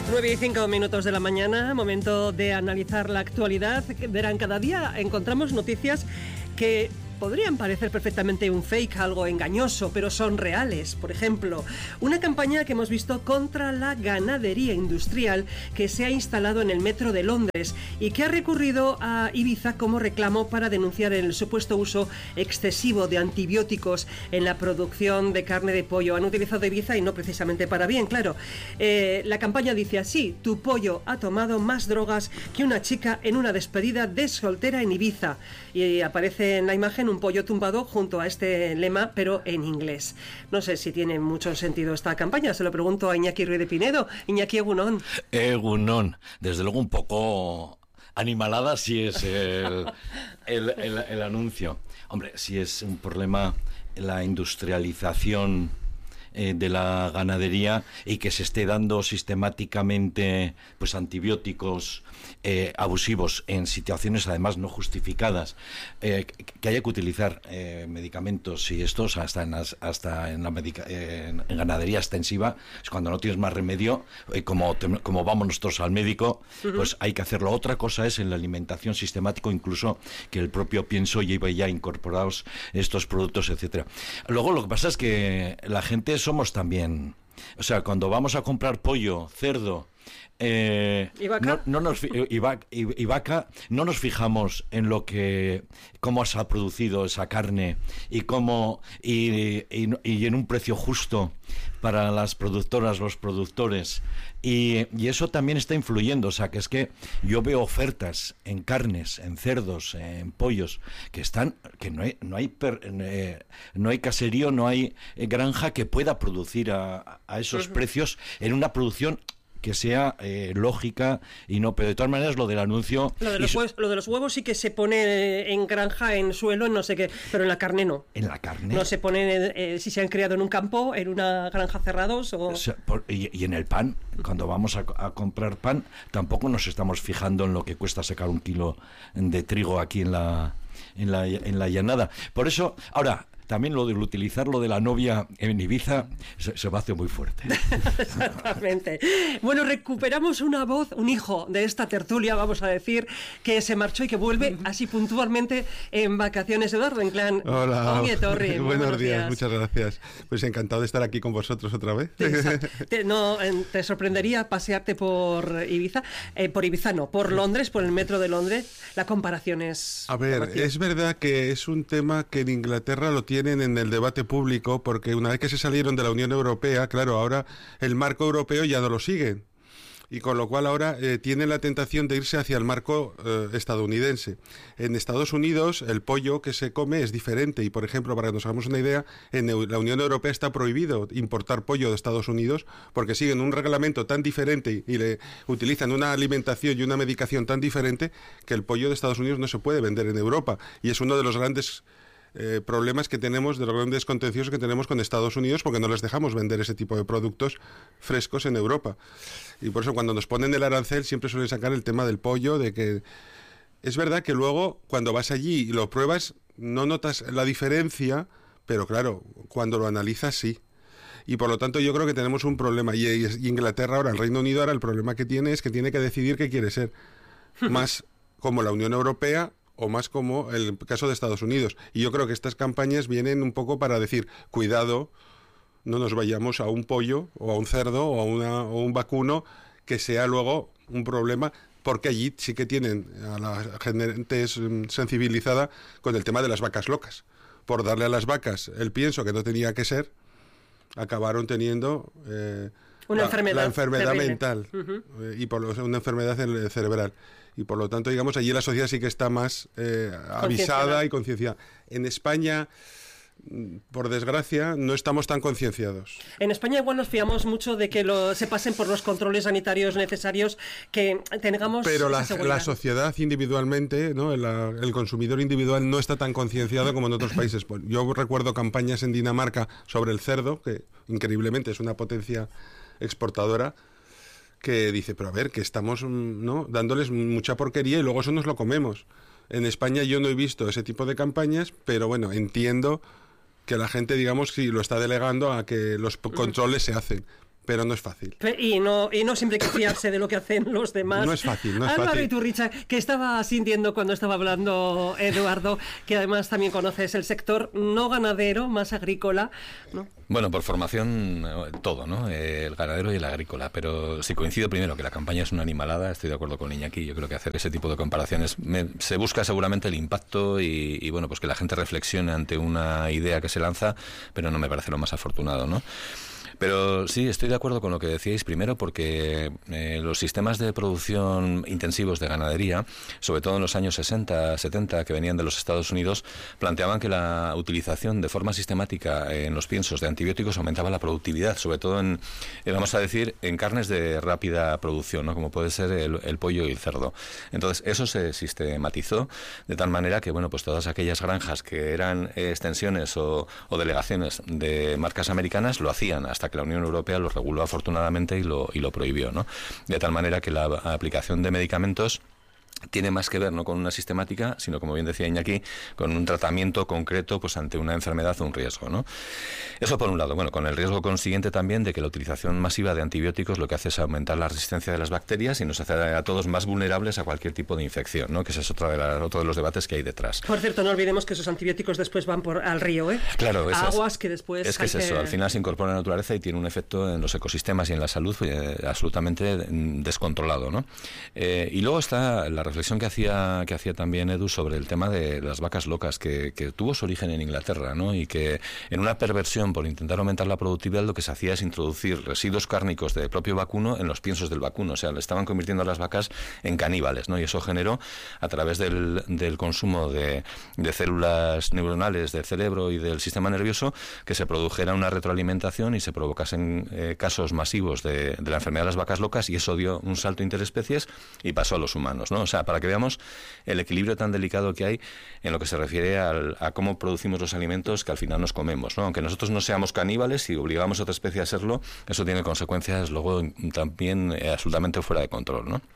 9:05 de la mañana, momento de analizar la actualidad. Verán, cada día encontramos noticias que podrían parecer perfectamente un fake, algo engañoso, pero son reales. Por ejemplo, una campaña que hemos visto contra la ganadería industrial que se ha instalado en el metro de Londres y que ha recurrido a Ibiza como reclamo para denunciar el supuesto uso excesivo de antibióticos en la producción de carne de pollo. Han utilizado Ibiza y no precisamente para bien, claro. La campaña dice así: tu pollo ha tomado más drogas que una chica en una despedida de soltera en Ibiza. Y aparece en la imagen un pollo tumbado junto a este lema, pero en inglés. No sé si tiene mucho sentido esta campaña, se lo pregunto a Iñaki Ruiz de Pinedo. Iñaki, egunon. Egunon. Desde luego un poco animalada si es el anuncio. Hombre, si es un problema la industrialización de la ganadería y que se esté dando sistemáticamente pues antibióticos abusivos en situaciones además no justificadas, que haya que utilizar medicamentos y estos hasta en ganadería extensiva, es cuando no tienes más remedio, como vamos nosotros al médico, pues hay que hacerlo. Otra cosa es en la alimentación sistemática, incluso que el propio pienso lleva ya incorporados estos productos, etcétera. Luego lo que pasa es que la gente somos también, o sea, cuando vamos a comprar pollo, cerdo, ¿Y vaca? Y vaca, no nos fijamos en cómo se ha producido esa carne y cómo y en un precio justo para las productoras, los productores, y eso también está influyendo. O sea, que es que yo veo ofertas en carnes, en cerdos, en pollos que no hay caserío, no hay granja que pueda producir a esos precios en una producción que sea lógica y no, pero de todas maneras lo del anuncio... Lo de los huevos sí que se pone en granja, en suelo, en no sé qué, pero en la carne no. ¿En la carne? No se pone si se han criado en un campo, en una granja cerrados o... Y en el pan, cuando vamos a comprar pan, tampoco nos estamos fijando en lo que cuesta sacar un kilo de trigo aquí en la llanada. Por eso, ahora... También lo de utilizar lo de la novia en Ibiza se me hace muy fuerte. Exactamente. Bueno, recuperamos una voz, un hijo de esta tertulia, vamos a decir, que se marchó y que vuelve así puntualmente en vacaciones. Eduardo Inclán. Hola. Torre, buenos días, muchas gracias. Pues encantado de estar aquí con vosotros otra vez. ¿Te sorprendería pasearte por Ibiza? Por Londres, por el metro de Londres. La comparación es... A ver, es verdad que es un tema que en Inglaterra lo tienen en el debate público, porque una vez que se salieron de la Unión Europea, claro, ahora el marco europeo ya no lo siguen, y con lo cual ahora tienen la tentación de irse hacia el marco estadounidense. En Estados Unidos el pollo que se come es diferente, y por ejemplo, para que nos hagamos una idea, en la Unión Europea está prohibido importar pollo de Estados Unidos porque siguen un reglamento tan diferente y le utilizan una alimentación y una medicación tan diferente que el pollo de Estados Unidos no se puede vender en Europa, y es uno de los grandes problemas que tenemos, de los grandes contenciosos que tenemos con Estados Unidos, porque no les dejamos vender ese tipo de productos frescos en Europa. Y por eso cuando nos ponen el arancel siempre suelen sacar el tema del pollo, de que es verdad que luego cuando vas allí y lo pruebas no notas la diferencia, pero claro, cuando lo analizas sí. Y por lo tanto yo creo que tenemos un problema, y Inglaterra ahora, el Reino Unido ahora, el problema que tiene es que tiene que decidir qué quiere ser, más como la Unión Europea o más como el caso de Estados Unidos. Y yo creo que estas campañas vienen un poco para decir, cuidado, no nos vayamos a un pollo o a un cerdo o a un vacuno que sea luego un problema, porque allí sí que tienen a la gente sensibilizada con el tema de las vacas locas. Por darle a las vacas el pienso que no tenía que ser, acabaron teniendo la enfermedad mental y una enfermedad cerebral. Y por lo tanto, digamos, allí la sociedad sí que está más avisada y concienciada. En España, por desgracia, no estamos tan concienciados. En España igual nos fiamos mucho de que se pasen por los controles sanitarios necesarios, que tengamos... Pero la sociedad individualmente, ¿no? El consumidor individual no está tan concienciado como en otros países. Yo recuerdo campañas en Dinamarca sobre el cerdo, que increíblemente es una potencia exportadora, que dice, pero a ver, que estamos, ¿no?, dándoles mucha porquería y luego eso nos lo comemos. En España yo no he visto ese tipo de campañas, pero bueno, entiendo que la gente, digamos, sí lo está delegando a que los controles se hacen. pero no es fácil. Y no siempre hay que fiarse de lo que hacen los demás. No es fácil, no es Álvaro fácil. Iturricha, que estaba sintiendo cuando estaba hablando Eduardo, que además también conoces el sector no ganadero, más agrícola, ¿no? Bueno, por formación todo, ¿no? El ganadero y el agrícola, pero sí coincido primero que la campaña es una animalada, estoy de acuerdo con Iñaki, yo creo que hacer ese tipo de comparaciones se busca seguramente el impacto y bueno, pues que la gente reflexione ante una idea que se lanza, pero no me parece lo más afortunado, ¿no? Pero sí, estoy de acuerdo con lo que decíais, primero porque los sistemas de producción intensivos de ganadería, sobre todo en los años 60, 70, que venían de los Estados Unidos, planteaban que la utilización de forma sistemática en los piensos de antibióticos aumentaba la productividad, sobre todo en, vamos a decir, en carnes de rápida producción, ¿no? Como puede ser el pollo y el cerdo. Entonces, eso se sistematizó de tal manera que, bueno, pues todas aquellas granjas que eran extensiones o delegaciones de marcas americanas lo hacían hasta que la Unión Europea lo reguló afortunadamente y lo prohibió, ¿no? De tal manera que la aplicación de medicamentos tiene más que ver no con una sistemática, sino, como bien decía Iñaki, con un tratamiento concreto pues ante una enfermedad o un riesgo, ¿no? Eso por un lado. Bueno, con el riesgo consiguiente también de que la utilización masiva de antibióticos lo que hace es aumentar la resistencia de las bacterias y nos hace a todos más vulnerables a cualquier tipo de infección, ¿no? Que ese es otro de los debates que hay detrás. Por cierto, no olvidemos que esos antibióticos después van al río, ¿eh? Claro, aguas que después... Es que es eso, al final se incorpora a la naturaleza y tiene un efecto en los ecosistemas y en la salud absolutamente descontrolado, ¿no? Y luego está la reflexión que hacía también Edu sobre el tema de las vacas locas, que tuvo su origen en Inglaterra, ¿no? Y que en una perversión por intentar aumentar la productividad lo que se hacía es introducir residuos cárnicos del propio vacuno en los piensos del vacuno, o sea, le estaban convirtiendo a las vacas en caníbales, ¿no? Y eso generó, a través del consumo de células neuronales del cerebro y del sistema nervioso, que se produjera una retroalimentación y se provocasen casos masivos de la enfermedad de las vacas locas, y eso dio un salto interespecies y pasó a los humanos, ¿no? O sea, para que veamos el equilibrio tan delicado que hay en lo que se refiere a cómo producimos los alimentos que al final nos comemos, ¿no? Aunque nosotros no seamos caníbales y obligamos a otra especie a serlo, eso tiene consecuencias luego también absolutamente fuera de control, ¿no?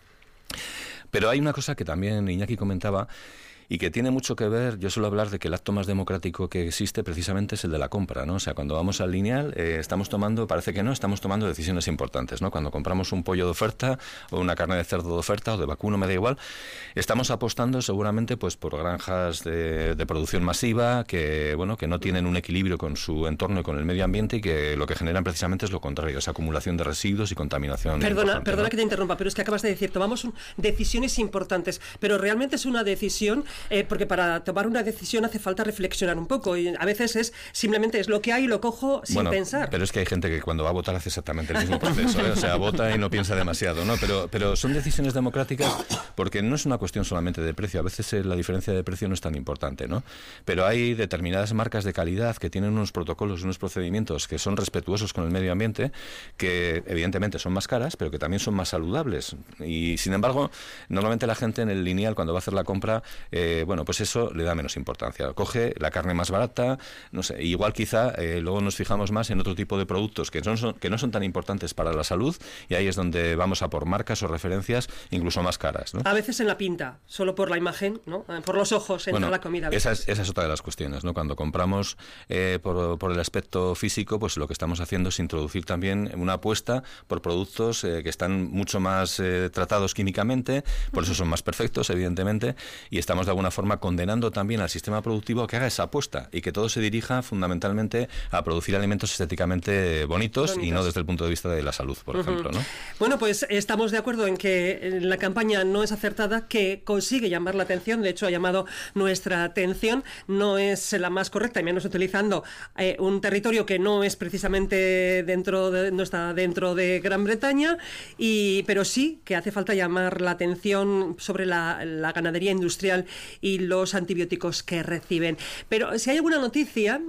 Pero hay una cosa que también Iñaki comentaba y que tiene mucho que ver. Yo suelo hablar de que el acto más democrático que existe precisamente es el de la compra, ¿no? O sea, cuando vamos al lineal estamos tomando decisiones importantes, ¿no? Cuando compramos un pollo de oferta o una carne de cerdo de oferta o de vacuno, me da igual, estamos apostando seguramente pues por granjas de producción masiva que, bueno, que no tienen un equilibrio con su entorno y con el medio ambiente, y que lo que generan precisamente es lo contrario, esa acumulación de residuos y contaminación. Perdona ¿no? Que te interrumpa, pero es que acabas de decir, tomamos decisiones importantes, pero realmente es una decisión, porque para tomar una decisión hace falta reflexionar un poco, y a veces es lo que hay, lo cojo sin pensar. Pero es que hay gente que cuando va a votar hace exactamente el mismo proceso, ¿eh? O sea, vota y no piensa demasiado, ¿no? Pero son decisiones democráticas porque no es una cuestión solamente de precio, a veces la diferencia de precio no es tan importante, ¿no? Pero hay determinadas marcas de calidad que tienen unos protocolos, unos procedimientos que son respetuosos con el medio ambiente, que evidentemente son más caras, pero que también son más saludables. Y sin embargo, normalmente la gente en el lineal, cuando va a hacer la compra, bueno, pues eso le da menos importancia. Coge la carne más barata, no sé, igual quizá luego nos fijamos más en otro tipo de productos que no son tan importantes para la salud, y ahí es donde vamos a por marcas o referencias incluso más caras, ¿no? A veces en la pinta, solo por la imagen, ¿no? Por los ojos entra la comida. Esa es otra de las cuestiones, ¿no? Cuando compramos por el aspecto físico, pues lo que estamos haciendo es introducir también una apuesta por productos que están mucho más tratados químicamente, por eso son más perfectos, evidentemente, y estamos de alguna forma condenando también al sistema productivo a que haga esa apuesta y que todo se dirija fundamentalmente a producir alimentos estéticamente bonitos y no desde el punto de vista de la salud, por ejemplo, ¿no? Bueno, pues estamos de acuerdo en que la campaña no es acertada, que consigue llamar la atención, de hecho ha llamado nuestra atención, no es la más correcta, y menos utilizando un territorio que no es precisamente no está dentro de Gran Bretaña, pero sí que hace falta llamar la atención sobre la ganadería industrial y los antibióticos que reciben. Pero si hay alguna noticia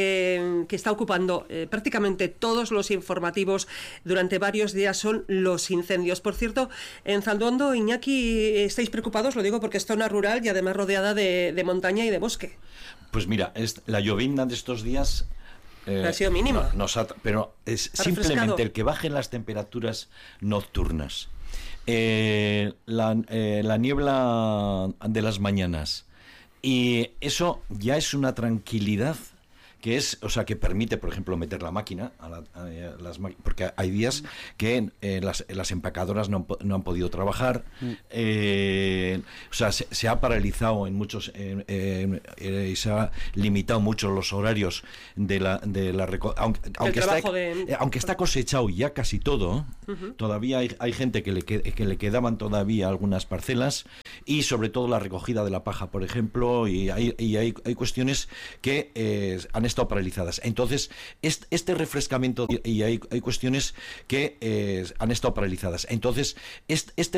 que está ocupando prácticamente todos los informativos durante varios días, son los incendios. Por cierto, en Zalduondo, Iñaki, ¿estáis preocupados? Lo digo porque es zona rural y además rodeada de montaña y de bosque. Pues mira, la llovizna de estos días ha sido mínima. Pero es simplemente refrescado. El que bajen las temperaturas nocturnas, la niebla de las mañanas, y eso ya es una tranquilidad que es, o sea, que permite, por ejemplo, meter la máquina, porque hay días que las empacadoras no han podido trabajar, o sea, se ha paralizado en muchos, se ha limitado mucho los horarios de la aunque está cosechado ya casi todo, todavía hay gente que le quedaban todavía algunas parcelas, y sobre todo la recogida de la paja, por ejemplo, y hay cuestiones que han estado paralizadas. Entonces, este refrescamiento, y hay cuestiones que han estado paralizadas. Entonces, este